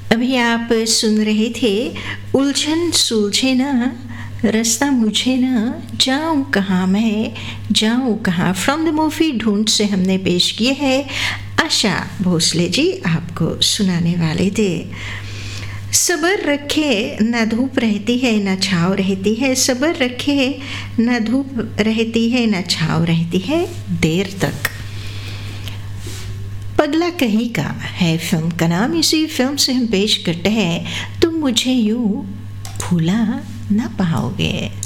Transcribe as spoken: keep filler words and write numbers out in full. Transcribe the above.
अभी आप सुन रहे थे उलझन सुलझे ना, रास्ता मुझे ना, जाऊँ कहाँ मैं, जाऊँ कहाँ, फ्रॉम द मूवी ढूंढ से हमने पेश किए है। आशा भोसले जी आपको सुनाने वाले थे। सब्र रखे न धूप रहती है न छाँव रहती है, सब्र रखे न धूप रहती है न छाँव रहती है देर तक। पगला कहीं का है फिल्म का नाम। इसी फिल्म से हम पेश करते हैं तुम मुझे यूं भूला ना पाओगे।